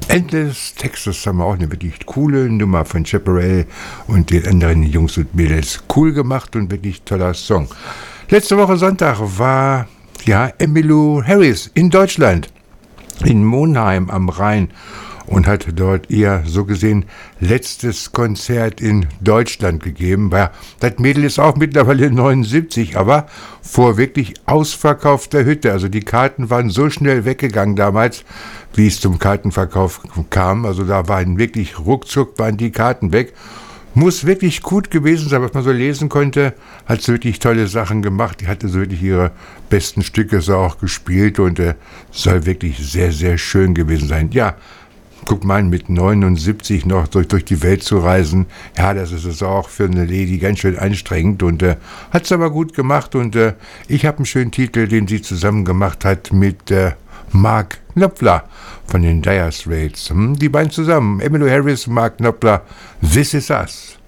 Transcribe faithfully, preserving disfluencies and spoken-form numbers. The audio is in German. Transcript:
Endless Texas haben wir auch eine wirklich coole Nummer von Chaparral und den anderen Jungs und Mädels. Cool gemacht und wirklich toller Song. Letzte Woche Sonntag war ja Emmylou Harris in Deutschland, in Monheim am Rhein, und hat dort ihr, so gesehen, letztes Konzert in Deutschland gegeben. Ja, das Mädel ist auch mittlerweile neunundsiebzig, aber vor wirklich ausverkaufter Hütte. Also die Karten waren so schnell weggegangen damals, wie es zum Kartenverkauf kam. Also da waren wirklich ruckzuck waren die Karten weg. Muss wirklich gut gewesen sein, was man so lesen konnte. Hat so wirklich tolle Sachen gemacht. Die hatte so wirklich ihre besten Stücke so auch gespielt und äh, soll wirklich sehr, sehr schön gewesen sein. Ja, guck mal, mit neunundsiebzig noch durch, durch die Welt zu reisen, ja, das ist es auch für eine Lady ganz schön anstrengend und äh, hat es aber gut gemacht und äh, ich habe einen schönen Titel, den sie zusammen gemacht hat mit äh, Mark Knopfler von den Dire Straits. Hm, die beiden zusammen, Emmylou Harris, Mark Knopfler, This Is Us.